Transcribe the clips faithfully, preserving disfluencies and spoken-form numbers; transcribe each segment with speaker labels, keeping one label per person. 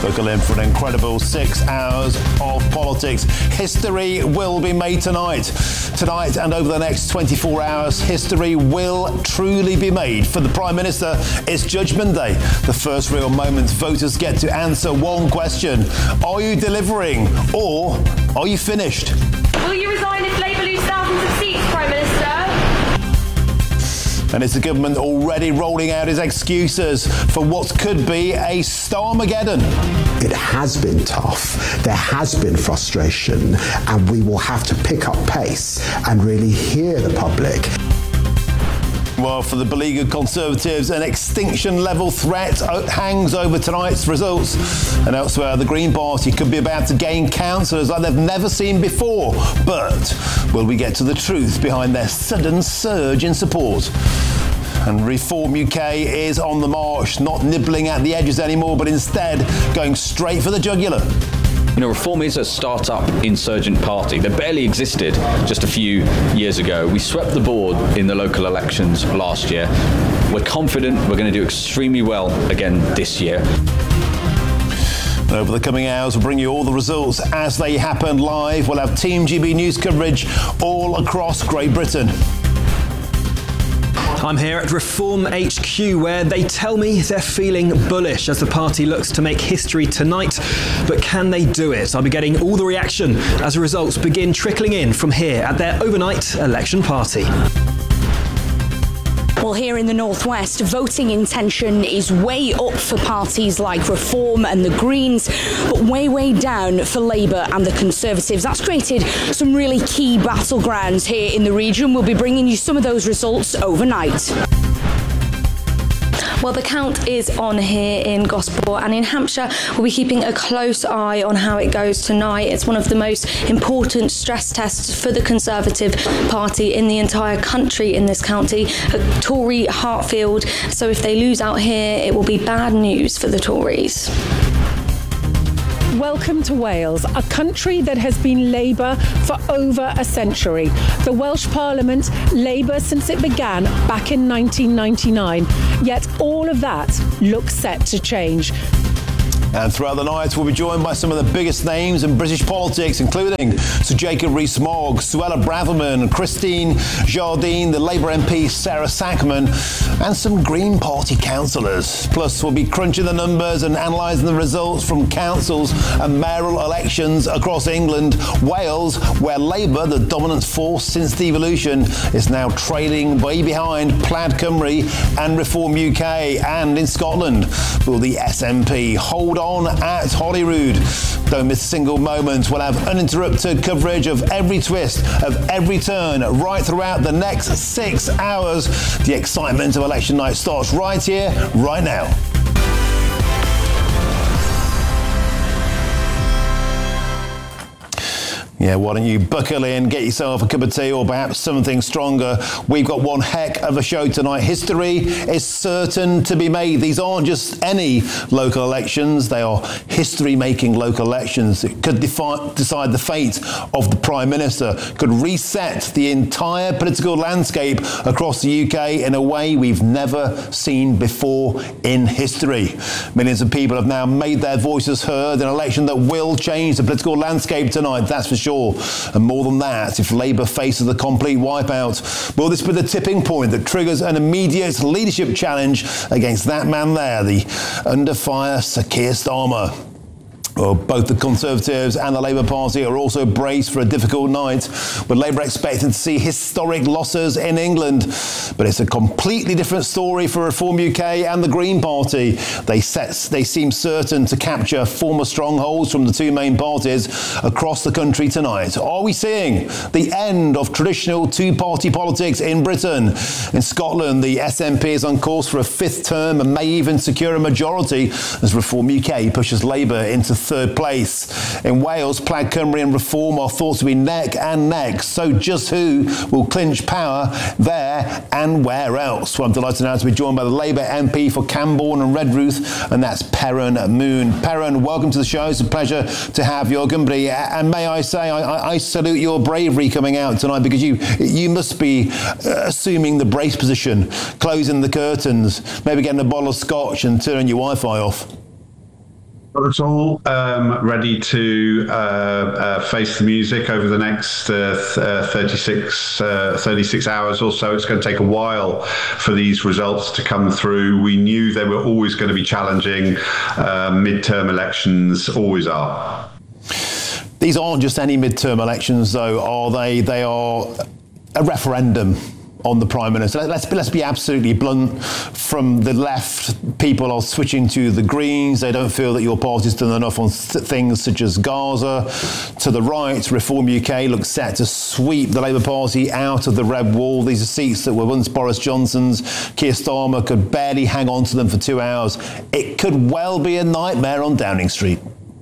Speaker 1: Buckle in for an incredible six hours of politics. History will be made tonight. Tonight and over the next twenty-four hours, history will truly be made. For the Prime Minister, it's Judgment Day. The first real moment voters get to answer one question. Are you delivering or are you finished?
Speaker 2: Will you resign if Labour lose thousands of seats, Prime Minister?
Speaker 1: And is the government already rolling out its excuses for what could be a Starmageddon?
Speaker 3: It has been tough, there has been frustration, and we will have to pick up pace and really hear the public.
Speaker 1: Well, for the beleaguered Conservatives, an extinction-level threat hangs over tonight's results. And elsewhere, the Green Party could be about to gain councillors like they've never seen before. But will we get to the truth behind their sudden surge in support? And Reform U K is on the march, not nibbling at the edges anymore, but instead going straight for the jugular.
Speaker 4: You know, Reform is a start-up insurgent party that barely existed just a few years ago. We swept the board in the local elections last year. We're confident we're going to do extremely well again this year.
Speaker 1: Over the coming hours, we'll bring you all the results as they happen live. We'll have Team G B News coverage all across Great Britain.
Speaker 5: I'm here at Reform H Q, where they tell me they're feeling bullish as the party looks to make history tonight. But can they do it? I'll be getting all the reaction as results begin trickling in from here at their overnight election party.
Speaker 6: Well, here in the Northwest, voting intention is way up for parties like Reform and the Greens, but way, way down for Labour and the Conservatives. That's created some really key battlegrounds here in the region. We'll be bringing you some of those results overnight.
Speaker 7: Well, the count is on here in Gosport, and in Hampshire we'll be keeping a close eye on how it goes tonight. It's one of the most important stress tests for the Conservative Party in the entire country in this county, a Tory Hartfield. So if they lose out here, it will be bad news for the Tories.
Speaker 8: Welcome to Wales, a country that has been Labour for over a century. The Welsh Parliament, Labour since it began back in nineteen ninety-nine. Yet all of that looks set to change.
Speaker 1: And throughout the night, we'll be joined by some of the biggest names in British politics, including Sir Jacob Rees-Mogg, Suella Braverman, Christine Jardine, the Labour M P Sarah Sackman, and some Green Party councillors. Plus, we'll be crunching the numbers and analysing the results from councils and mayoral elections across England. Wales, where Labour, the dominant force since devolution, is now trailing way behind Plaid Cymru and Reform U K. And in Scotland, will the S N P hold on at Holyrood? Don't miss a single moment. We'll have uninterrupted coverage of every twist, of every turn, right throughout the next six hours. The excitement of election night starts right here, right now. Yeah, why don't you buckle in, get yourself a cup of tea or perhaps something stronger. We've got one heck of a show tonight. History is certain to be made. These aren't just any local elections. They are history-making local elections. It could defi- decide the fate of the Prime Minister, could reset the entire political landscape across the U K in a way we've never seen before in history. Millions of people have now made their voices heard in an election that will change the political landscape tonight, that's for sure. And more than that, if Labour faces a complete wipeout, will this be the tipping point that triggers an immediate leadership challenge against that man there, the under fire Sir Keir Starmer? Well, both the Conservatives and the Labour Party are also braced for a difficult night, with Labour expecting to see historic losses in England. But it's a completely different story for Reform U K and the Green Party. They, set, they seem certain to capture former strongholds from the two main parties across the country tonight. Are we seeing the end of traditional two-party politics in Britain? In Scotland, the S N P is on course for a fifth term and may even secure a majority as Reform U K pushes Labour into third place. In Wales, Plaid Cymru and Reform are thought to be neck and neck. So just who will clinch power there and where else? Well, I'm delighted now to be joined by the Labour M P for Camborne and Redruth, and that's Perrin Moon. Perrin, welcome to the show. It's a pleasure to have your company. And may I say, I, I salute your bravery coming out tonight, because you you must be assuming the brace position, closing the curtains, maybe getting a bottle of scotch and turning your Wi-Fi off.
Speaker 9: Well, it's all um, ready to uh, uh, face the music over the next uh, th- uh, thirty-six, uh, thirty-six hours or so. It's going to take a while for these results to come through. We knew they were always going to be challenging. Uh, midterm elections always are.
Speaker 1: These aren't just any midterm elections, though, are they? They are a referendum on the Prime Minister. Let's be, let's be absolutely blunt. From the left, people are switching to the Greens. They don't feel that your party's done enough on th- things such as Gaza. To the right, Reform U K looks set to sweep the Labour Party out of the red wall. These are seats that were once Boris Johnson's. Keir Starmer could barely hang on to them for two hours. It could well be a nightmare on Downing Street.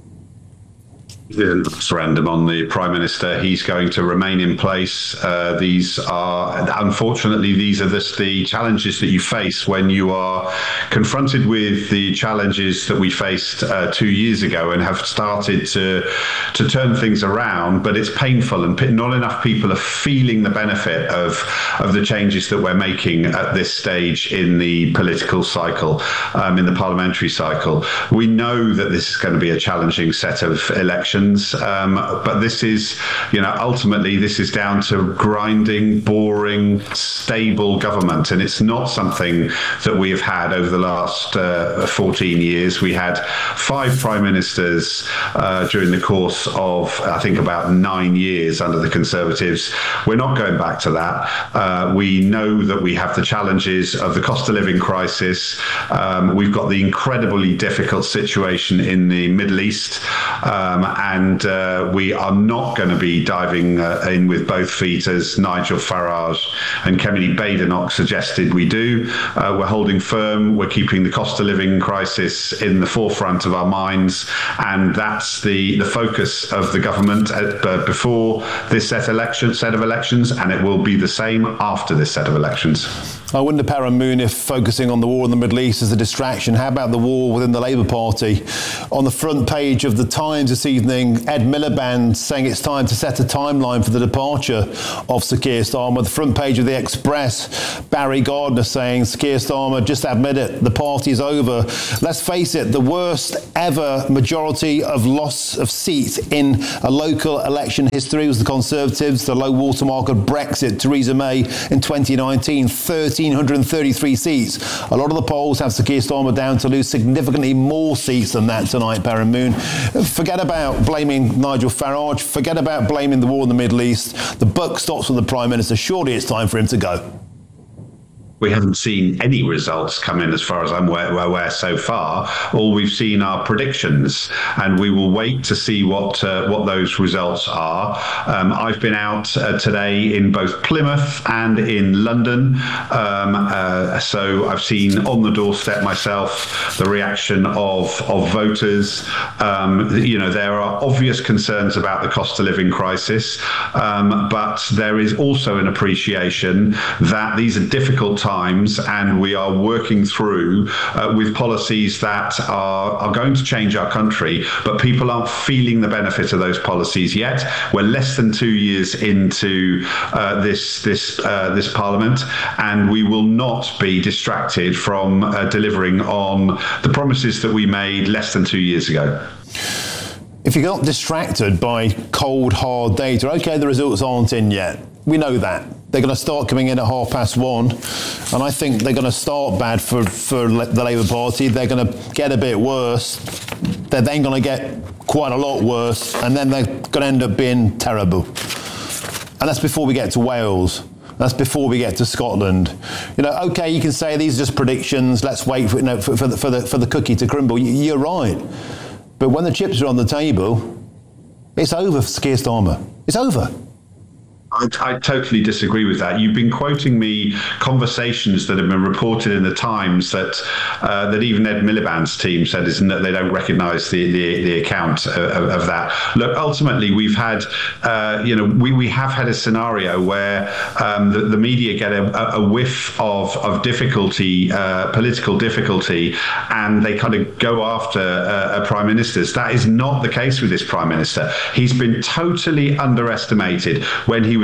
Speaker 9: The referendum on the Prime Minister, he's going to remain in place. Uh, these are, unfortunately, these are the, the challenges that you face when you are confronted with the challenges that we faced uh, two years ago and have started to to turn things around. But it's painful, and not enough people are feeling the benefit of of the changes that we're making at this stage in the political cycle, um, in the parliamentary cycle. We know that this is going to be a challenging set of elections. Um, but this is, you know, ultimately this is down to grinding, boring, stable government. And it's not something that we have had over the last uh, fourteen years. We had five prime ministers uh, during the course of, I think, about nine years under the Conservatives. We're not going back to that. Uh, we know that we have the challenges of the cost of living crisis. Um, we've got the incredibly difficult situation in the Middle East. Um, And uh, we are not going to be diving uh, in with both feet, as Nigel Farage and Kemeny Badenoch suggested we do. Uh, we're holding firm. We're keeping the cost of living crisis in the forefront of our minds. And that's the, the focus of the government at, uh, before this set, election, set of elections. And it will be the same after this set of elections.
Speaker 1: I wonder, Perrin Moon, if focusing on the war in the Middle East is a distraction. How about the war within the Labour Party? On the front page of the Times this evening, Ed Miliband saying it's time to set a timeline for the departure of Sir Keir Starmer. The front page of the Express, Barry Gardner saying, Sir Keir Starmer, just admit it, the party's over. Let's face it, the worst ever majority of loss of seats in a local election history was the Conservatives, the low watermark of Brexit, Theresa May in twenty nineteen, one thousand three hundred thirty-three seats. A lot of the polls have Sir Keir Starmer down to lose significantly more seats than that tonight, Perrin Moon. Forget about blaming Nigel Farage. Forget about blaming the war in the Middle East. The buck stops with the Prime Minister. Surely it's time for him to go.
Speaker 9: We haven't seen any results come in, as far as I'm aware, aware so far. All we've seen are predictions, and we will wait to see what uh, what those results are. Um, I've been out uh, today in both Plymouth and in London, um, uh, so I've seen on the doorstep myself the reaction of of voters. Um, you know, there are obvious concerns about the cost of living crisis, um, but there is also an appreciation that these are difficult times. Times, and we are working through uh, with policies that are, are going to change our country, but people aren't feeling the benefit of those policies yet. We're less than two years into uh, this this uh, this Parliament, and we will not be distracted from uh, delivering on the promises that we made less than two years ago.
Speaker 1: If you got distracted by cold, hard data, okay, the results aren't in yet. We know that. They're going to start coming in at half past one, and I think they're going to start bad for, for the Labour Party. They're going to get a bit worse. They're then going to get quite a lot worse, and then they're going to end up being terrible. And that's before we get to Wales. That's before we get to Scotland. You know, okay, you can say these are just predictions. Let's wait for, you know, for, for, the, for, the, for the cookie to crumble. You're right. But when the chips are on the table, it's over for Keir Starmer. It's over.
Speaker 9: I, I totally disagree with that. You've been quoting me conversations that have been reported in the Times that uh, that even Ed Miliband's team said is that they don't recognise the, the the account of, of that. Look, ultimately, we've had uh, you know we, we have had a scenario where um, the, the media get a, a whiff of of difficulty, uh, political difficulty, and they kind of go after uh, a prime ministers. That is not the case with this prime minister. He's been totally underestimated when he was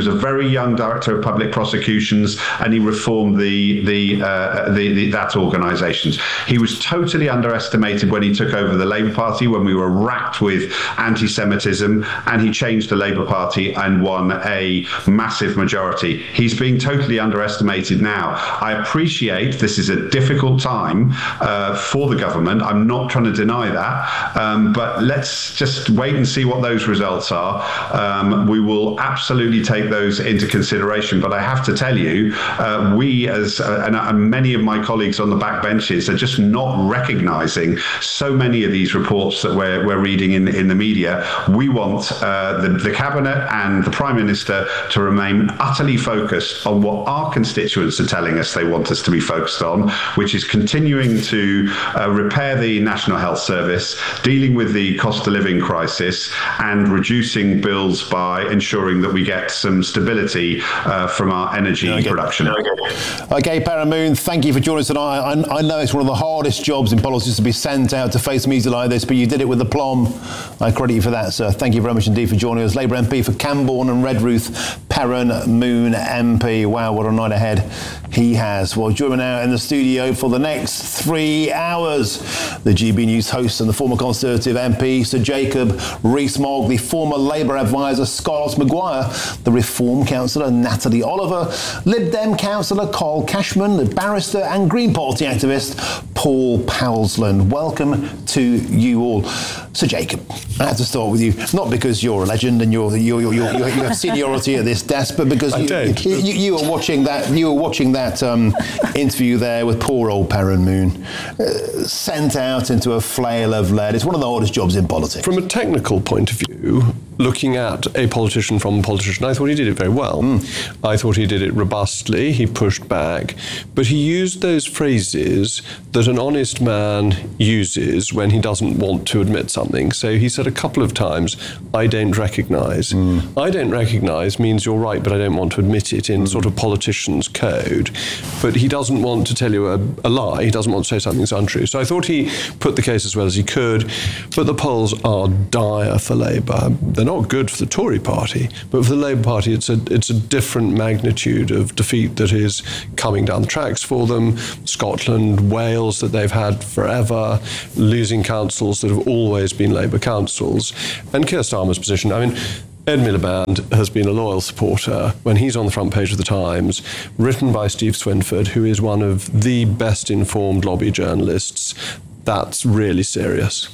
Speaker 9: was a very young director of public prosecutions, and he reformed the the, uh, the, the that organisation. He was totally underestimated when he took over the Labour Party, when we were racked with anti-Semitism, and he changed the Labour Party and won a massive majority. He's being totally underestimated now. I appreciate this is a difficult time uh, for the government. I'm not trying to deny that, um, but let's just wait and see what those results are. Um, we will absolutely take those into consideration. But I have to tell you, uh, we as uh, and, and many of my colleagues on the back benches are just not recognising so many of these reports that we're, we're reading in, in the media. We want uh, the, the Cabinet and the Prime Minister to remain utterly focused on what our constituents are telling us they want us to be focused on, which is continuing to uh, repair the National Health Service, dealing with the cost of living crisis, and reducing bills by ensuring that we get some stability uh, from our energy okay. production.
Speaker 1: Okay, Perrin Moon, thank you for joining us tonight. I, I know it's one of the hardest jobs in politics to be sent out to face media like this, but you did it with aplomb. I credit you for that, sir. Thank you very much indeed for joining us. Labour M P for Camborne and Redruth, Perrin Moon M P. Wow, what a night ahead he has. Well, join me now in the studio for the next three hours. The G B News host and the former Conservative M P, Sir Jacob Rees-Mogg, the former Labour advisor, Scarlett Maguire, the Reform councillor, Natalie Oliver, Lib Dem councillor, Carl Cashman, the barrister and Green Party activist, Paul Powlesland. Welcome to you all. Sir Jacob, I have to start with you, not because you're a legend and you're, you're, you're, you're, you have seniority at this desk, but because you, you, you, you were watching that, you were watching that um, interview there with poor old Perrin Moon, uh, sent out into a flail of lead. It's one of the hardest jobs in politics.
Speaker 10: From a technical point of view, looking at a politician from a politician, I thought he did it very well. Mm. I thought he did it robustly. He pushed back, but he used those phrases that an honest man uses when he doesn't want to admit something. So he said a couple of times, I don't recognise. Mm. I don't recognise means you're right, but I don't want to admit it in mm. sort of politician's code. But he doesn't want to tell you a, a lie. He doesn't want to say something's untrue. So I thought he put the case as well as he could, but the polls are dire for Labour. They're not good for the Tory party, but for the Labour Party, it's a it's a different magnitude of defeat that is coming down the tracks for them. Scotland, Wales, that they've had forever, losing councils that have always been Labour councils, and Keir Starmer's position. I mean, Ed Miliband has been a loyal supporter. When he's on the front page of the Times, written by Steve Swinford, who is one of the best informed lobby journalists, that's really serious.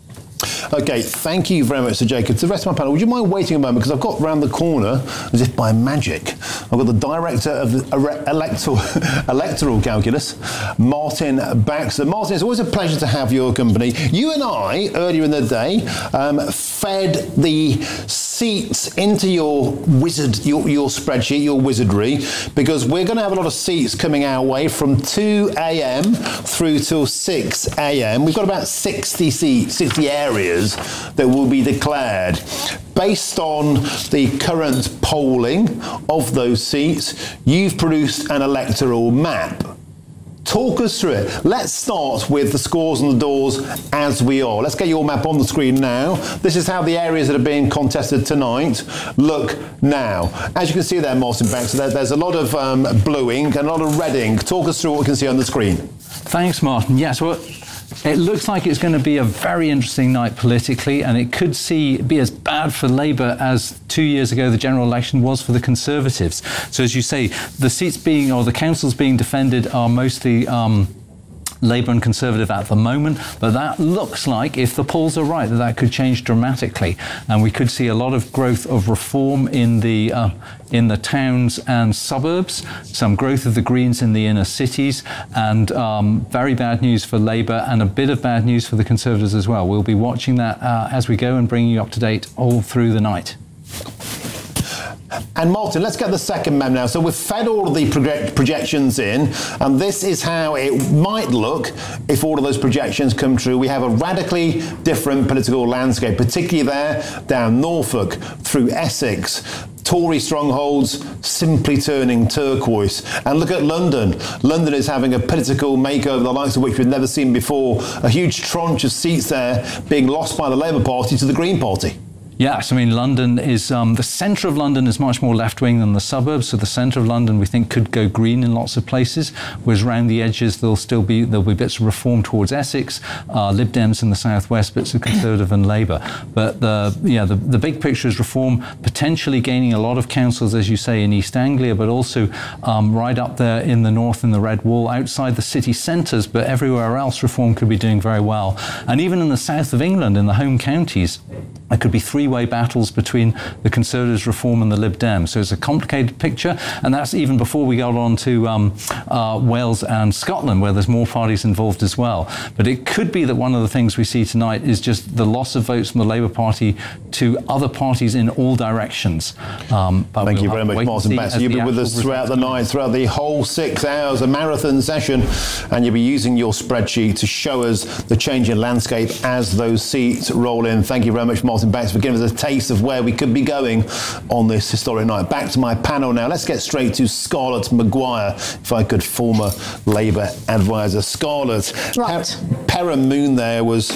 Speaker 1: Okay, thank you very much, Sir Jacob. To the rest of my panel, would you mind waiting a moment, because I've got round the corner, as if by magic, I've got the director of the electoral, electoral calculus, Martin Baxter. Martin, it's always a pleasure to have your company. You and I, earlier in the day, um, fed the seats into your wizard, your, your spreadsheet, your wizardry, because we're going to have a lot of seats coming our way from two a.m. through till six a.m. We've got about sixty seats, sixty areas that will be declared. Based on the current polling of those seats, you've produced an electoral map. Talk us through it. Let's start with the scores on the doors as we are. Let's get your map on the screen now. This is how the areas that are being contested tonight look now. As you can see there, Martin Baxter, there, there's a lot of um, bluing and a lot of redding. Talk us through what we can see on the screen.
Speaker 11: Thanks, Martin. Yes, well, it looks like it's going to be a very interesting night politically, and it could see be as bad for Labour as two years ago the general election was for the Conservatives. So as you say, the seats being, or the councils being defended are mostly um, Labour and Conservative at the moment, but that looks like, if the polls are right, that that could change dramatically, and we could see a lot of growth of reform in the uh, in the towns and suburbs, some growth of the Greens in the inner cities, and um, very bad news for Labour and a bit of bad news for the Conservatives as well. We'll be watching that uh, as we go and bringing you up to date all through the night.
Speaker 1: And Martin, let's get the second map now. So we've fed all of the project projections in, and this is how it might look if all of those projections come true. We have a radically different political landscape, particularly there down Norfolk through Essex. Tory strongholds simply turning turquoise. And look at London. London is having a political makeover, the likes of which we've never seen before. A huge tranche of seats there being lost by the Labour Party to the Green Party.
Speaker 11: Yes, I mean, London is, um, the centre of London is much more left-wing than the suburbs, so the centre of London we think could go green in lots of places, whereas around the edges there'll still be, there'll be bits of reform towards Essex, uh, Lib Dems in the southwest, bits of Conservative and Labour. But the, yeah, the, the big picture is reform, potentially gaining a lot of councils, as you say, in East Anglia, but also um, right up there in the north in the Red Wall, outside the city centres, but everywhere else reform could be doing very well. And even in the south of England, in the home counties, there could be three-way battles between the Conservatives, Reform and the Lib Dems. So it's a complicated picture, and that's even before we got on to um, uh, Wales and Scotland, where there's more parties involved as well. But it could be that one of the things we see tonight is just the loss of votes from the Labour Party to other parties in all directions. Um, but
Speaker 1: Thank
Speaker 11: we'll
Speaker 1: you very much, Martin Batts. You've been with us throughout the night, throughout the whole six hours, a marathon session, and you'll be using your spreadsheet to show us the changing landscape as those seats roll in. Thank you very much, Martin Batts, for giving us a taste of where we could be going on this historic night. Back to my panel now. Let's get straight to Scarlett Maguire, if I could, former Labour advisor. Scarlett,
Speaker 12: right.
Speaker 1: Perham Moon there was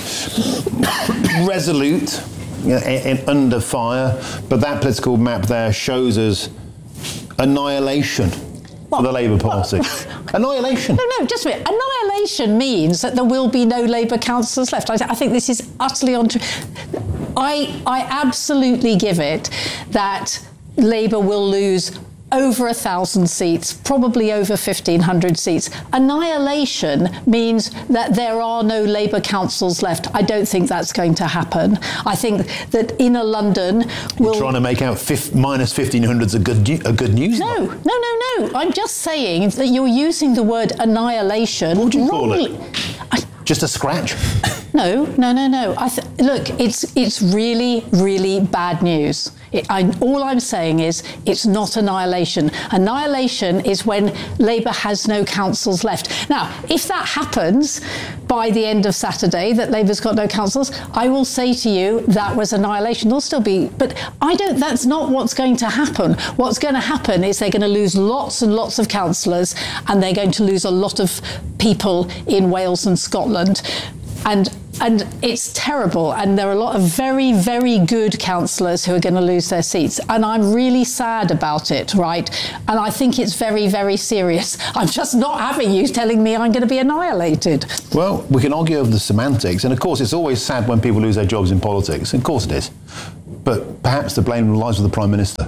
Speaker 1: resolute, you know, in, in under fire, but that political map there shows us annihilation for the Labour Party. Annihilation.
Speaker 12: No, no, just a minute. Annihilation means that there will be no Labour councillors left. I, th- I think this is utterly untrue. I, I absolutely give it that Labour will lose over a thousand seats, probably over fifteen hundred seats. Annihilation means that there are no Labour councils left. I don't think that's going to happen. I think that inner London will...
Speaker 1: You're trying to make out fif- minus fifteen hundred's a good, a good news?
Speaker 12: No, no, no, no. I'm just saying that you're using the word annihilation.
Speaker 1: What do you call
Speaker 12: wrongly.
Speaker 1: it? I, Just a scratch?
Speaker 12: No, no, no, no. I th- look, it's it's really, really bad news. It, I, all I'm saying is it's not annihilation. Annihilation is when Labour has no councils left. Now, if that happens by the end of Saturday, that Labour's got no councils, I will say to you that was annihilation. There'll still be, but I don't. That's not what's going to happen. What's going to happen is they're going to lose lots and lots of councillors, and they're going to lose a lot of people in Wales and Scotland. And and it's terrible, and there are a lot of very, very good councillors who are going to lose their seats, and I'm really sad about it, right? And I think it's very, very serious. I'm just not having you telling me I'm going to be annihilated.
Speaker 1: Well, we can argue over the semantics, and of course it's always sad when people lose their jobs in politics. Of course it is. But perhaps the blame lies with the Prime Minister.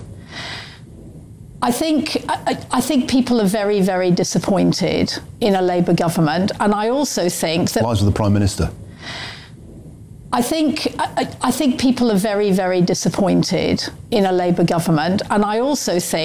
Speaker 12: I think I, I think people are very, very disappointed in a Labour government, and I also think that
Speaker 1: lies with the Prime Minister.
Speaker 12: I think I, I think people are very, very disappointed in a Labour government, and I also think